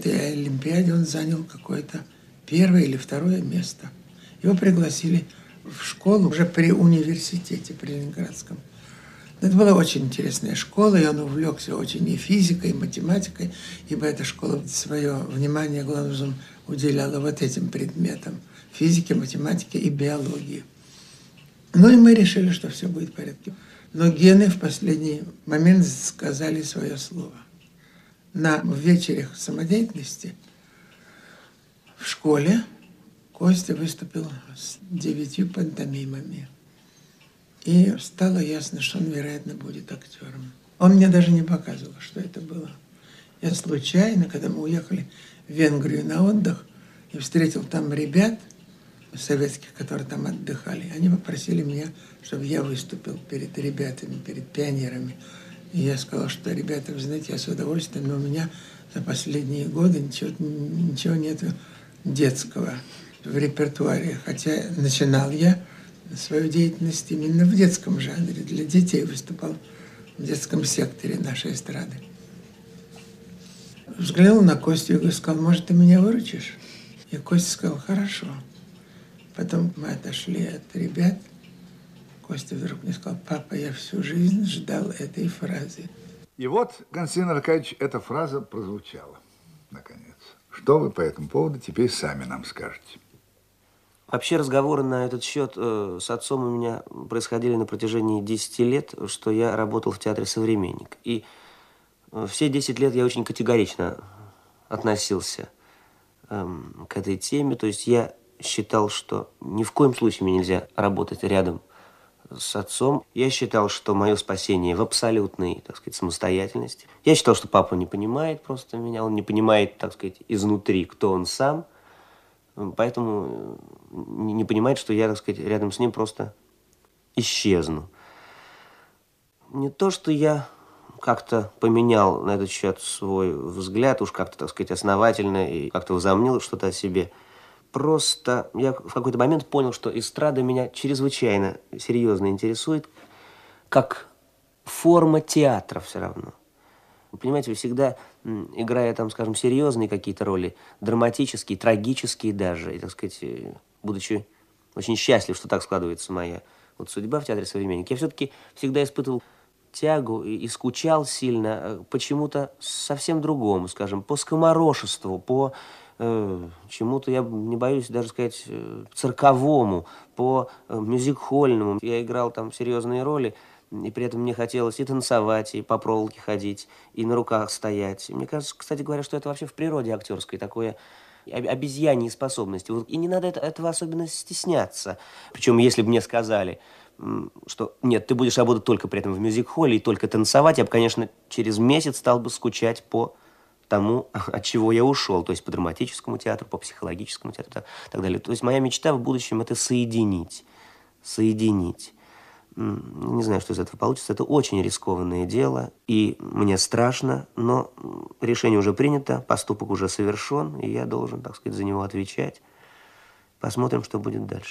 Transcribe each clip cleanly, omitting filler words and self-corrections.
этой олимпиаде он занял какое-то первое или второе место. Его пригласили в школу уже при университете, при Ленинградском. Это была очень интересная школа, и он увлекся очень и физикой, и математикой, ибо эта школа свое внимание главным образом уделяла вот этим предметам – физике, математике и биологии. Ну и мы решили, что все будет в порядке. Но гены в последний момент сказали свое слово. На вечере самодеятельности в школе Костя выступил с 9 пантомимами. И стало ясно, что он, вероятно, будет актером. Он мне даже не показывал, что это было. Я случайно, когда мы уехали в Венгрию на отдых, и встретил там ребят советских, которые там отдыхали. Они попросили меня, чтобы я выступил перед ребятами, перед пионерами. И я сказал, что, ребята, вы знаете, я с удовольствием, но у меня за последние годы ничего нет детского в репертуаре. Хотя начинал я свою деятельность именно в детском жанре. Для детей выступал в детском секторе нашей эстрады. Взглянул на Костю и сказал, может, ты меня выручишь? И Костя сказал, хорошо. Потом мы отошли от ребят. Костя вдруг мне сказал, папа, я всю жизнь ждал этой фразы. И вот, Константин Аркадьевич, эта фраза прозвучала, наконец. Что вы по этому поводу теперь сами нам скажете? Вообще разговоры на этот счет с отцом у меня происходили на протяжении 10 лет, что я работал в театре «Современник». И все 10 лет я очень категорично относился к этой теме. То есть я считал, что ни в коем случае мне нельзя работать рядом с отцом. Я считал, что мое спасение в абсолютной, так сказать, самостоятельности. Я считал, что папа не понимает просто меня, он не понимает, так сказать, изнутри, кто он сам. Поэтому не понимает, что я, так сказать, рядом с ним просто исчезну. Не то, что я как-то поменял на этот счет свой взгляд, уж как-то, так сказать, основательно и как-то возомнил что-то о себе. Просто я в какой-то момент понял, что эстрада меня чрезвычайно серьезно интересует, как форма театра все равно. Вы понимаете, вы всегда, играя там, скажем, серьезные какие-то роли, драматические, трагические даже, и, так сказать, будучи очень счастлив, что так складывается моя вот судьба в театре «Современник», я все-таки всегда испытывал тягу и скучал сильно почему-то совсем другому, скажем, по скоморошеству, по чему-то, я не боюсь даже сказать, цирковому, по мюзик-хольному. Я играл там серьезные роли, и при этом мне хотелось и танцевать, и по проволоке ходить, и на руках стоять. Мне кажется, кстати говоря, что это вообще в природе актерской такое обезьяньи способности. И не надо этого особенно стесняться. Причем, если бы мне сказали, что нет, ты будешь работать только при этом в мюзик-холле и только танцевать, я бы, конечно, через месяц стал бы скучать по тому, от чего я ушел, то есть по драматическому театру, по психологическому театру и так далее. То есть моя мечта в будущем – это соединить. Не знаю, что из этого получится. Это очень рискованное дело, и мне страшно, но решение уже принято, поступок уже совершен, и я должен, так сказать, за него отвечать. Посмотрим, что будет дальше.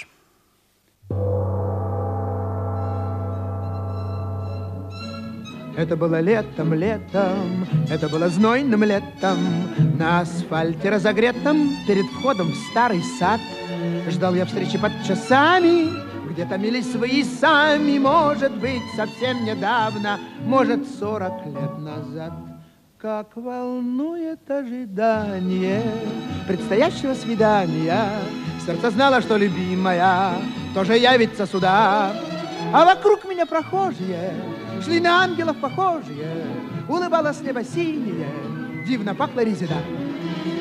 Это было летом, это было знойным летом, на асфальте разогретом перед входом в старый сад. Ждал я встречи под часами, где томились свои сами, может быть, совсем недавно, может, 40 лет назад. Как волнует ожидание предстоящего свидания. Сердце знало, что любимая тоже явится сюда. А вокруг меня прохожие шли на ангелов похожие. Улыбалось небо синее, дивно пахло резида.